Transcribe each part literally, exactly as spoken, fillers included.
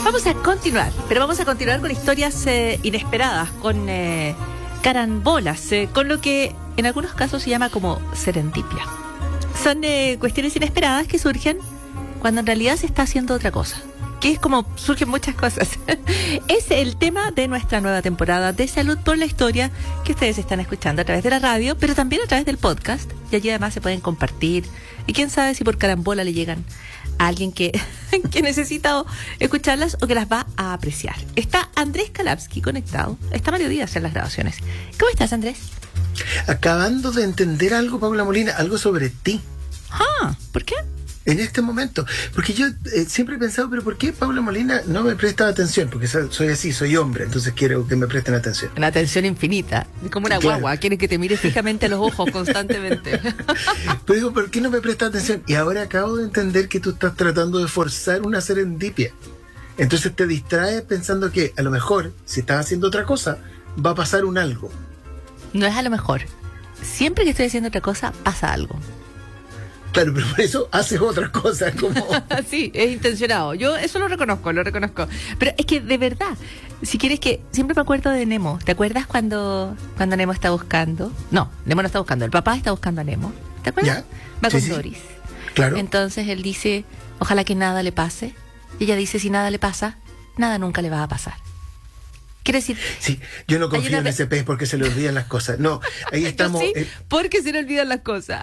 Vamos a continuar, pero vamos a continuar con historias eh, inesperadas, con eh, carambolas, eh, con lo que en algunos casos se llama como serendipia. Son eh, cuestiones inesperadas que surgen cuando en realidad se está haciendo otra cosa, que es como surgen muchas cosas. Es el tema de nuestra nueva temporada de Salud por la Historia, que ustedes están escuchando a través de la radio, pero también a través del podcast, y allí además se pueden compartir, y quién sabe si por carambola le llegan a alguien que, que necesita escucharlas o que las va a apreciar. Está Andrés Kalapski conectado, está Mario Díaz en las grabaciones. ¿Cómo estás, Andrés? Acabando de entender algo, Paula Molina, algo sobre ti. Ah, ¿por qué? En este momento, porque yo eh, siempre he pensado, pero ¿por qué Paula Molina no me presta atención? Porque soy así, soy hombre, entonces quiero que me presten atención. Una atención infinita, es como una Claro. guagua, quiere que te mire fijamente a los ojos constantemente. Pero digo, ¿por qué no me presta atención? Y ahora acabo de entender que tú estás tratando de forzar una serendipia. Entonces te distraes pensando que a lo mejor, si estás haciendo otra cosa, va a pasar un algo. No es a lo mejor. Siempre que estoy haciendo otra cosa, pasa algo. Claro, pero por eso haces otra cosa, como... Sí, es intencionado. Yo eso lo reconozco, lo reconozco. Pero es que de verdad, si quieres que... Siempre me acuerdo de Nemo. ¿Te acuerdas cuando, cuando Nemo está buscando? No, Nemo no está buscando. El papá está buscando a Nemo. ¿Te acuerdas? Ya. Va Sí, con sí. Doris. Claro. Entonces él dice, ojalá que nada le pase. Y ella dice, si nada le pasa, nada nunca le va a pasar. Quiere decir... Sí, yo no confío una en ve- ese pez porque se le olvidan las cosas. No, ahí estamos... Yo sí, eh, porque se le olvidan las cosas.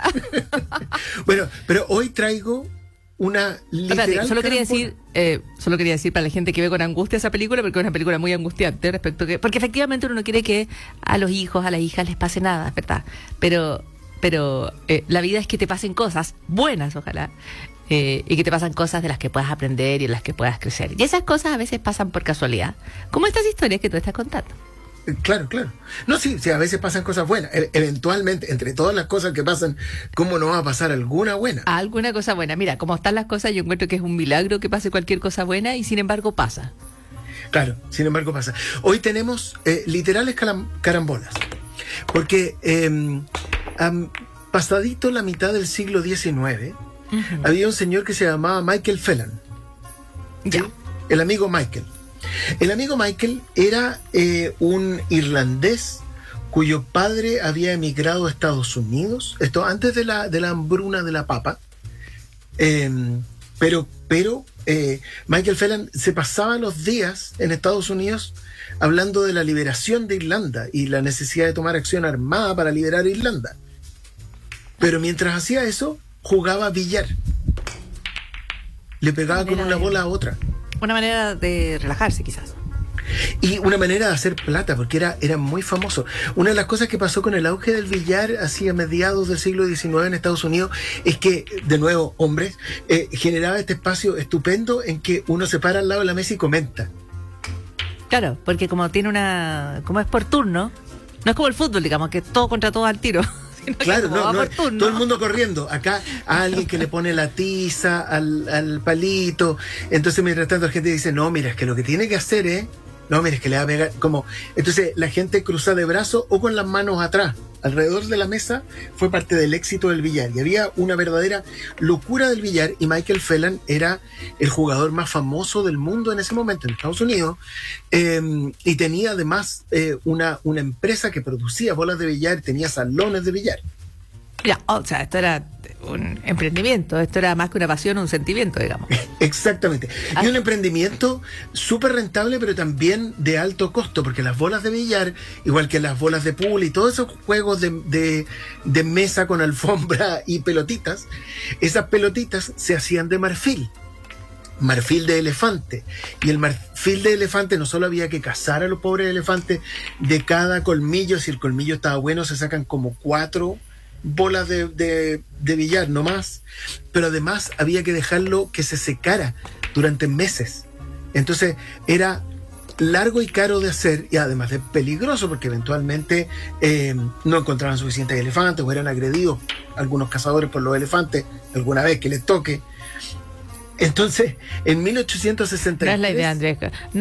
bueno, pero hoy traigo una literal... Espérate, solo quería carambola. decir, eh, solo quería decir para la gente que ve con angustia esa película, porque es una película muy angustiante respecto que, porque efectivamente uno no quiere que a los hijos, a las hijas les pase nada, es verdad. Pero, pero eh, la vida es que te pasen cosas buenas, ojalá, eh, y que te pasan cosas de las que puedas aprender y en las que puedas crecer. Y esas cosas a veces pasan por casualidad, como estas historias que tú estás contando. Eh, Claro, claro. No, sí, sí, a veces pasan cosas buenas. E- eventualmente, entre todas las cosas que pasan, ¿cómo no va a pasar alguna buena? Alguna cosa buena. Mira, como están las cosas, yo encuentro que es un milagro que pase cualquier cosa buena y sin embargo pasa. Claro, sin embargo pasa. Hoy tenemos eh, literales calam- carambolas. Porque eh, am- pasadito la mitad del siglo diecinueve, Ujú. había un señor que se llamaba Michael Phelan. ¿sí? Ya. El amigo Michael. El amigo Michael era eh, un irlandés cuyo padre había emigrado a Estados Unidos, esto antes de la, de la hambruna de la papa. Eh, pero pero eh, Michael Phelan se pasaba los días en Estados Unidos hablando de la liberación de Irlanda y la necesidad de tomar acción armada para liberar Irlanda. Pero mientras hacía eso, jugaba billar. Le pegaba con Manera una de- bola a otra. Una manera de relajarse, quizás. Y una manera de hacer plata, porque era, era muy famoso. Una de las cosas que pasó con el auge del billar hacia mediados del siglo diecinueve en Estados Unidos es que, de nuevo, hombres, eh, generaba este espacio estupendo en que uno se para al lado de la mesa y comenta. Claro, porque como tiene una... Como es por turno, no es como el fútbol, digamos, que todo contra todo al tiro. Sino que Claro, como no, va no, por turno. todo el mundo corriendo. Acá alguien que le pone la tiza al, al palito. Entonces, mientras tanto, la gente dice, no, mira, es que lo que tiene que hacer es... No, mira, es que le va a pegar... Como... Entonces, la gente cruza de brazos o con las manos atrás. Alrededor de la mesa fue parte del éxito del billar. Y había una verdadera locura del billar. Y Michael Phelan era el jugador más famoso del mundo en ese momento, en Estados Unidos. Eh, y tenía además eh, una, una empresa que producía bolas de billar, tenía salones de billar. Ya, o sea, esto era un emprendimiento, esto era más que una pasión, un sentimiento, digamos. Exactamente. Ah. Y un emprendimiento súper rentable, pero también de alto costo, porque las bolas de billar, igual que las bolas de pool y todos esos juegos de, de, de mesa con alfombra y pelotitas, esas pelotitas se hacían de marfil. Marfil de elefante. Y el marfil de elefante no solo había que cazar a los pobres elefantes de cada colmillo, si el colmillo estaba bueno, se sacan como cuatro bolas de, de, de billar, no más. Pero además había que dejarlo que se secara durante meses. Entonces era largo y caro de hacer y además de peligroso porque eventualmente eh, no encontraban suficientes elefantes o eran agredidos algunos cazadores por los elefantes alguna vez que les toque. Entonces, en mil ochocientos sesenta y tres... No es la idea, Andrés.